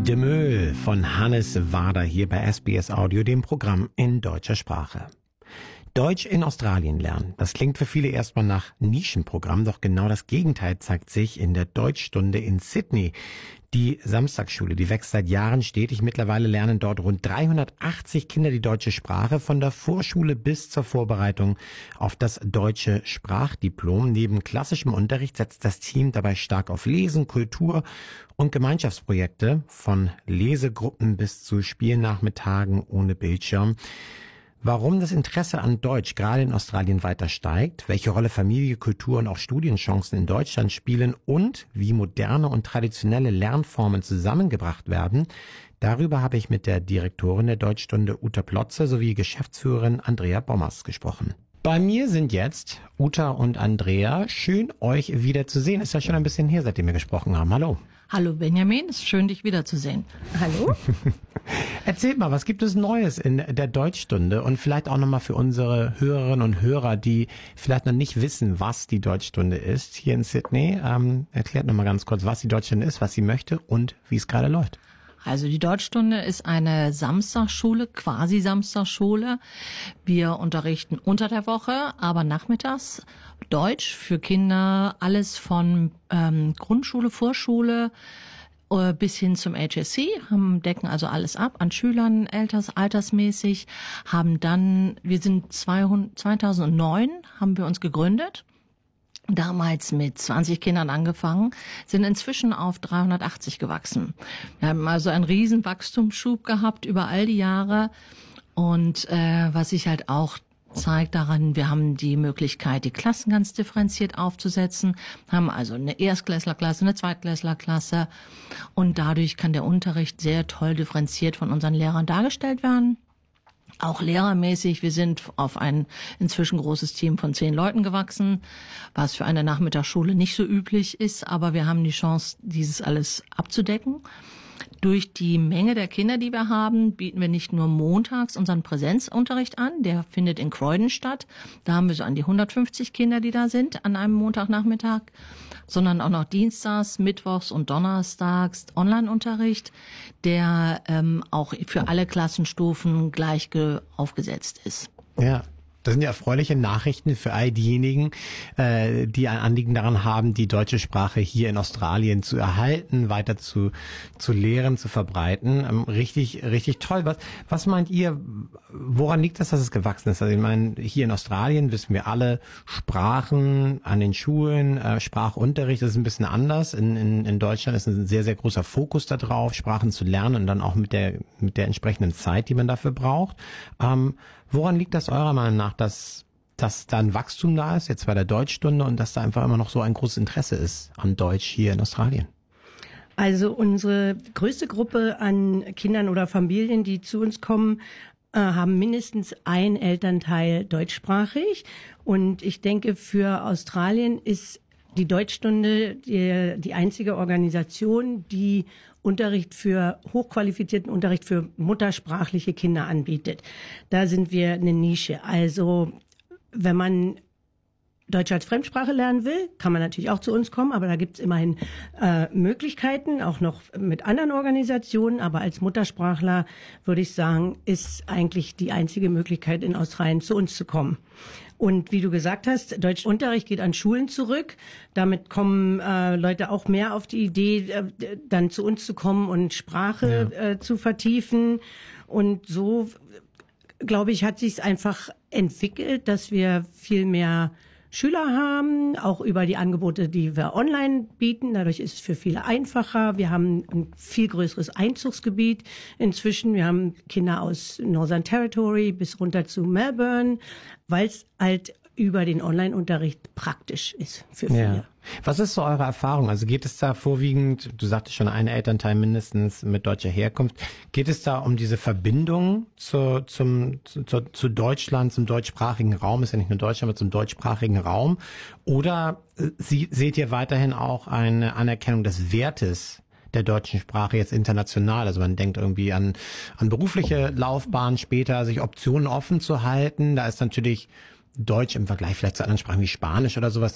De Meules von Hannes Wader hier bei SBS Audio, dem Programm in deutscher Sprache. Deutsch in Australien lernen. Das klingt für viele erstmal nach Nischenprogramm, doch genau das Gegenteil zeigt sich in der Deutschstunde in Sydney. Die Samstagsschule, die wächst seit Jahren stetig. Mittlerweile lernen dort rund 380 Kinder die deutsche Sprache, von der Vorschule bis zur Vorbereitung auf das deutsche Sprachdiplom. Neben klassischem Unterricht setzt das Team dabei stark auf Lesen, Kultur und Gemeinschaftsprojekte, von Lesegruppen bis zu Spielnachmittagen ohne Bildschirm. Warum das Interesse an Deutsch gerade in Australien weiter steigt, welche Rolle Familie, Kultur und auch Studienchancen in Deutschland spielen und wie moderne und traditionelle Lernformen zusammengebracht werden, darüber habe ich mit der Direktorin der Deutschstunde Uta Plotze sowie Geschäftsführerin Andrea Bommers gesprochen. Bei mir sind jetzt Uta und Andrea. Schön, euch wiederzusehen. Ist ja schon ein bisschen her, seitdem wir gesprochen haben. Hallo. Hallo Benjamin, es ist schön, dich wiederzusehen. Hallo. Erzählt mal, was gibt es Neues in der Deutschstunde und vielleicht auch nochmal für unsere Hörerinnen und Hörer, die vielleicht noch nicht wissen, was die Deutschstunde ist hier in Sydney. Erklärt nochmal ganz kurz, was die Deutschstunde ist, was sie möchte und wie es gerade läuft. Also die Deutschstunde ist eine Samstagsschule, quasi Samstagsschule. Wir unterrichten unter der Woche, aber nachmittags Deutsch für Kinder, alles von Grundschule, Vorschule bis hin zum HSC, decken also alles ab an Schülern, altersmäßig, wir sind 2009 haben wir uns gegründet. Damals mit 20 Kindern angefangen, sind inzwischen auf 380 gewachsen. Wir haben also einen riesen Wachstumsschub gehabt über all die Jahre. Und was sich halt auch zeigt daran, wir haben die Möglichkeit, die Klassen ganz differenziert aufzusetzen, haben also eine Erstklässlerklasse, eine Zweitklässlerklasse. Und dadurch kann der Unterricht sehr toll differenziert von unseren Lehrern dargestellt werden. Auch lehrermäßig, wir sind auf ein inzwischen großes Team von 10 Leuten gewachsen, was für eine Nachmittagsschule nicht so üblich ist, aber wir haben die Chance, dieses alles abzudecken. Durch die Menge der Kinder, die wir haben, bieten wir nicht nur montags unseren Präsenzunterricht an, der findet in Croydon statt. Da haben wir so an die 150 Kinder, die da sind an einem Montagnachmittag, sondern auch noch dienstags, mittwochs und donnerstags Online-Unterricht, der auch für alle Klassenstufen gleich aufgesetzt ist. Ja. Das sind ja erfreuliche Nachrichten für all diejenigen, die ein Anliegen daran haben, die deutsche Sprache hier in Australien zu erhalten, weiter zu lehren, zu verbreiten. Richtig, richtig toll. Was meint ihr, woran liegt das, dass es gewachsen ist? Also ich meine, hier in Australien wissen wir alle, Sprachen an den Schulen, Sprachunterricht, das ist ein bisschen anders. In Deutschland ist ein sehr, sehr großer Fokus da drauf, Sprachen zu lernen und dann auch mit der entsprechenden Zeit, die man dafür braucht. Woran liegt das eurer Meinung nach, dass da ein Wachstum da ist, jetzt bei der Deutschstunde, und dass da einfach immer noch so ein großes Interesse ist an Deutsch hier in Australien? Also unsere größte Gruppe an Kindern oder Familien, die zu uns kommen, haben mindestens ein Elternteil deutschsprachig. Und ich denke, für Australien ist die Deutschstunde die einzige Organisation, die hochqualifizierten Unterricht für muttersprachliche Kinder anbietet. Da sind wir eine Nische. Also wenn man Deutsch als Fremdsprache lernen will, kann man natürlich auch zu uns kommen, aber da gibt's immerhin Möglichkeiten, auch noch mit anderen Organisationen. Aber als Muttersprachler würde ich sagen, ist eigentlich die einzige Möglichkeit, in Australien zu uns zu kommen. Und wie du gesagt hast, Deutschunterricht geht an Schulen zurück. Damit kommen Leute auch mehr auf die Idee, dann zu uns zu kommen und Sprache zu vertiefen. Und so, glaube ich, hat sich es einfach entwickelt, dass wir viel mehr Schüler haben, auch über die Angebote, die wir online bieten. Dadurch ist es für viele einfacher. Wir haben ein viel größeres Einzugsgebiet inzwischen. Wir haben Kinder aus Northern Territory bis runter zu Melbourne, weil es halt über den Online-Unterricht praktisch ist für viele. Ja. Was ist so eure Erfahrung? Also geht es da vorwiegend, du sagtest schon, ein Elternteil mindestens mit deutscher Herkunft, geht es da um diese Verbindung zu Deutschland, zum deutschsprachigen Raum, ist ja nicht nur Deutschland, aber zum deutschsprachigen Raum? Oder seht ihr weiterhin auch eine Anerkennung des Wertes der deutschen Sprache jetzt international? Also man denkt irgendwie an berufliche Laufbahn später, sich Optionen offen zu halten. Da ist natürlich Deutsch im Vergleich vielleicht zu anderen Sprachen wie Spanisch oder sowas